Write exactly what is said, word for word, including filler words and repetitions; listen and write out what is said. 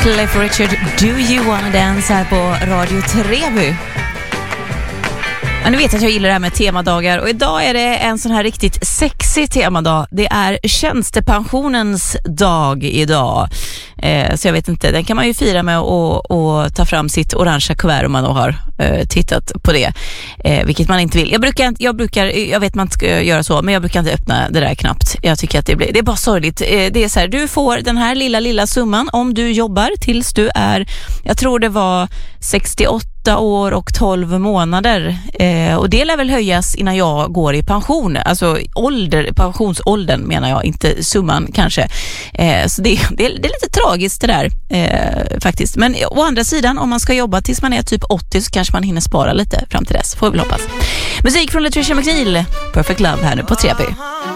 Cliff Richard, Do You Wanna Dance här på Radio Treby. Ja, ni vet att jag gillar det här med temadagar och idag är det en sån här riktigt sexig temadag. Det är tjänstepensionens dag idag. Eh, så jag vet inte, den kan man ju fira med och, och ta fram sitt orangea kuvert om man då har eh, tittat på det. Eh, vilket man inte vill. Jag brukar, jag brukar, jag vet man ska göra så, men jag brukar inte öppna det där knappt. Jag tycker att det blir, det är bara sorgligt. Eh, det är så här, du får den här lilla, lilla summan om du jobbar tills du är, jag tror det var sextioåtta år och tolv månader. Eh, och det lär väl höjas innan jag går i pension. Alltså ålder, pensionsåldern menar jag, inte summan kanske. Eh, så det, det, är, det är lite tragiskt det där eh, faktiskt. Men å andra sidan, om man ska jobba tills man är typ åttio så kanske man hinner spara lite fram till dess. Får vi väl hoppas. Musik från Latricia McNeil, Perfect Love här nu på Treby.